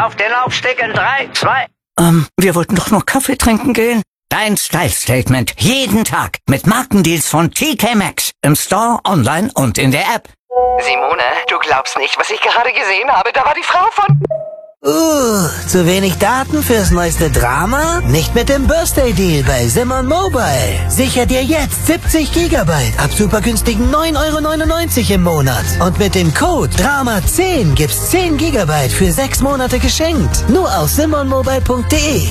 Auf den Laufsteg in 3, 2... Wir wollten doch nur Kaffee trinken gehen. Dein Style-Statement. Jeden Tag. Mit Markendeals von TK Maxx. Im Store, online und in der App. Simone, du glaubst nicht, was ich gerade gesehen habe. Da war die Frau von... Zu wenig Daten fürs neueste Drama? Nicht mit dem Birthday-Deal bei Simon Mobile. Sicher dir jetzt 70 Gigabyte ab super günstigen 9,99 € im Monat. Und mit dem Code DRAMA10 gibt's 10 Gigabyte für 6 Monate geschenkt. Nur auf simonmobile.de.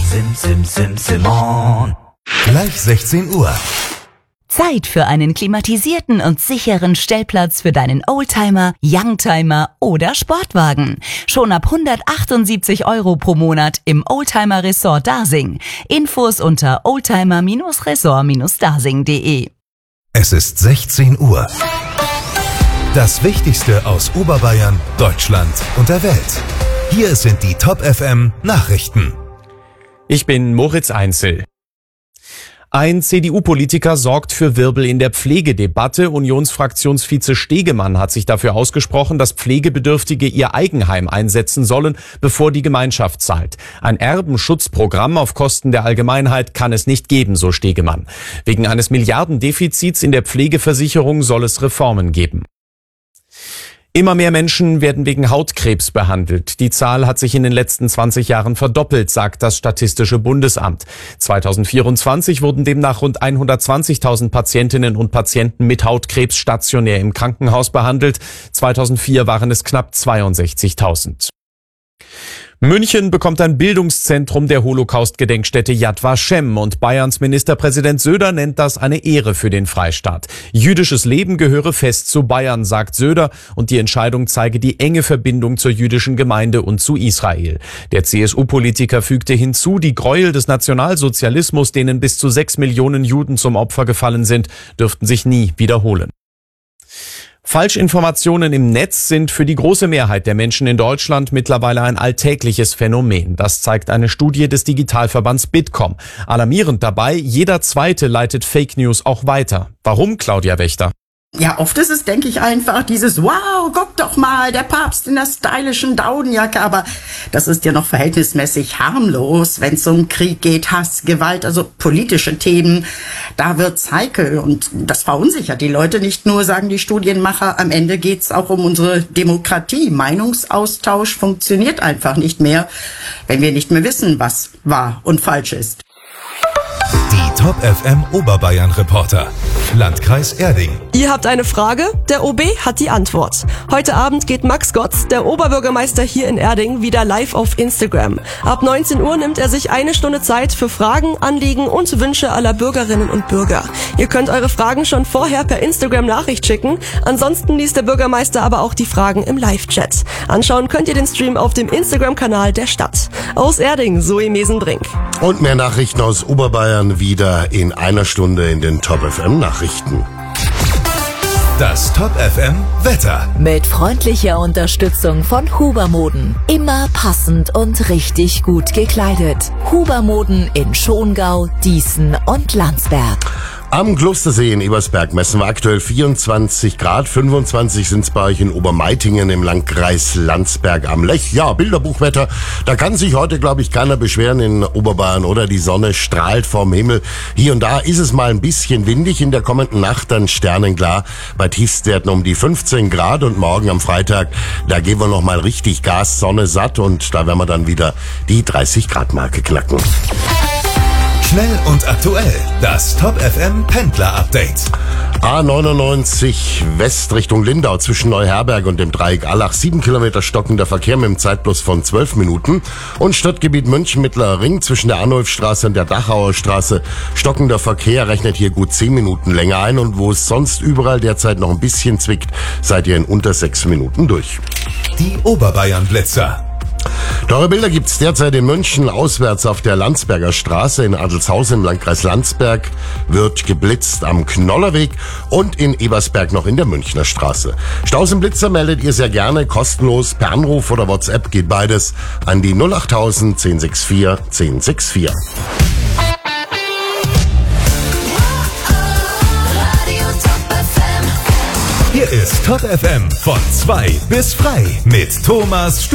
Simon. Gleich 16 Uhr. Zeit für einen klimatisierten und sicheren Stellplatz für deinen Oldtimer, Youngtimer oder Sportwagen. Schon ab 178 € pro Monat im Oldtimer Resort Dasing. Infos unter oldtimer-resort-dasing.de. Es ist 16 Uhr. Das Wichtigste aus Oberbayern, Deutschland und der Welt. Hier sind die Top FM Nachrichten. Ich bin Moritz Einzel. Ein CDU-Politiker sorgt für Wirbel in der Pflegedebatte. Unionsfraktionsvize Stegemann hat sich dafür ausgesprochen, dass Pflegebedürftige ihr Eigenheim einsetzen sollen, bevor die Gemeinschaft zahlt. Ein Erbenschutzprogramm auf Kosten der Allgemeinheit kann es nicht geben, so Stegemann. Wegen eines Milliardendefizits in der Pflegeversicherung soll es Reformen geben. Immer mehr Menschen werden wegen Hautkrebs behandelt. Die Zahl hat sich in den letzten 20 Jahren verdoppelt, sagt das Statistische Bundesamt. 2024 wurden demnach rund 120.000 Patientinnen und Patienten mit Hautkrebs stationär im Krankenhaus behandelt. 2004 waren es knapp 62.000. München bekommt ein Bildungszentrum der Holocaust-Gedenkstätte Yad Vashem und Bayerns Ministerpräsident Söder nennt das eine Ehre für den Freistaat. Jüdisches Leben gehöre fest zu Bayern, sagt Söder, und die Entscheidung zeige die enge Verbindung zur jüdischen Gemeinde und zu Israel. Der CSU-Politiker fügte hinzu, die Gräuel des Nationalsozialismus, denen bis zu 6 Millionen Juden zum Opfer gefallen sind, dürften sich nie wiederholen. Falschinformationen im Netz sind für die große Mehrheit der Menschen in Deutschland mittlerweile ein alltägliches Phänomen. Das zeigt eine Studie des Digitalverbands Bitkom. Alarmierend dabei, jeder Zweite leitet Fake News auch weiter. Warum, Claudia Wächter? Ja, oft ist es, denke ich, einfach dieses wow, guck doch mal, der Papst in der stylischen Daunenjacke, aber das ist ja noch verhältnismäßig harmlos, wenn es um Krieg geht, Hass, Gewalt, also politische Themen, da wird's heikel und das verunsichert die Leute nicht nur, sagen die Studienmacher, am Ende geht's auch um unsere Demokratie. Meinungsaustausch funktioniert einfach nicht mehr, wenn wir nicht mehr wissen, was wahr und falsch ist. Die Top FM Oberbayern Reporter. Landkreis Erding. Ihr habt eine Frage? Der OB hat die Antwort. Heute Abend geht Max Gotz, der Oberbürgermeister hier in Erding, wieder live auf Instagram. Ab 19 Uhr nimmt er sich 1 Stunde Zeit für Fragen, Anliegen und Wünsche aller Bürgerinnen und Bürger. Ihr könnt eure Fragen schon vorher per Instagram-Nachricht schicken. Ansonsten liest der Bürgermeister aber auch die Fragen im Live-Chat. Anschauen könnt ihr den Stream auf dem Instagram-Kanal der Stadt. Aus Erding, Zoe Mesenbrink. Und mehr Nachrichten aus Oberbayern wieder in 1 Stunde in den Top FM Nachrichten. Das Top FM Wetter. Mit freundlicher Unterstützung von Hubermoden. Immer passend und richtig gut gekleidet. Hubermoden in Schongau, Dießen und Landsberg. Am Klostersee in Ebersberg messen wir aktuell 24 Grad, 25 sind es bei euch in Obermeitingen im Landkreis Landsberg am Lech. Ja, Bilderbuchwetter, da kann sich heute, glaube ich, keiner beschweren in Oberbayern, oder? Die Sonne strahlt vom Himmel. Hier und da ist es mal ein bisschen windig, in der kommenden Nacht dann sternenklar bei Tiefstwerten um die 15 Grad und morgen am Freitag, da geben wir noch mal richtig Gas, Sonne satt und da werden wir dann wieder die 30 Grad Marke knacken. Schnell und aktuell. Das Top FM Pendler Update. A99 West Richtung Lindau zwischen Neuherberg und dem Dreieck Allach. 7 Kilometer stockender Verkehr mit einem Zeitplus von 12 Minuten. Und Stadtgebiet München Mittlerer Ring zwischen der Arnulfstraße und der Dachauer Straße. Stockender Verkehr rechnet hier gut 10 Minuten länger ein. Und wo es sonst überall derzeit noch ein bisschen zwickt, seid ihr in unter 6 Minuten durch. Die Oberbayern Blitzer. Teure Bilder gibt's derzeit in München auswärts auf der Landsberger Straße. In Adelshausen im Landkreis Landsberg wird geblitzt am Knollerweg und in Ebersberg noch in der Münchner Straße. Staus im Blitzer meldet ihr sehr gerne, kostenlos per Anruf oder WhatsApp geht beides an die 08000 1064 1064. Hier ist Top FM von 2 bis frei mit Thomas